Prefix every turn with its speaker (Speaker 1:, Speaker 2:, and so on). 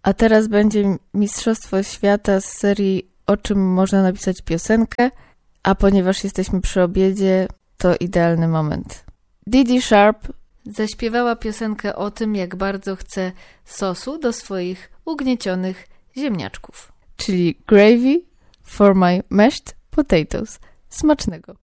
Speaker 1: A teraz będzie Mistrzostwo Świata z serii O czym można napisać piosenkę, a ponieważ jesteśmy przy obiedzie, to idealny moment. Dee Sharp zaśpiewała piosenkę o tym, jak bardzo chce sosu do swoich ugniecionych ziemniaczków, czyli gravy for my mashed potatoes. Smacznego!